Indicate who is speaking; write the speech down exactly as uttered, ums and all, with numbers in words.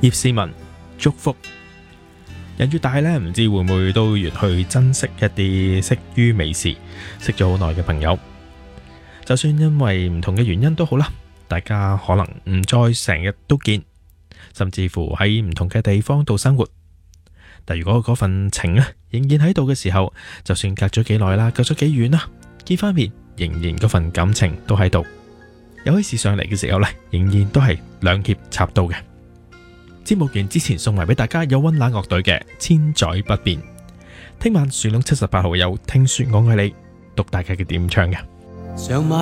Speaker 1: 葉倩文祝福。人越大呢，唔知會唔會都越去珍惜一啲識於微時、識咗好耐嘅朋友。就算因為唔同嘅原因都好啦，大家可能唔再成日都見，甚至乎喺唔同嘅地方度生活。但如果嗰份情啊仍然喺度嘅時候，就算隔咗幾耐啦，隔咗幾遠啦，見翻面仍然嗰份感情都喺度。有起事上嚟嘅時候呢，仍然都係兩肋插刀嘅。節目完之前送埋俾大家有溫拿樂隊嘅千載不變。聽晚樹窿七十八號有聽說我愛你，讀大家嘅點唱嘅。
Speaker 2: 上晚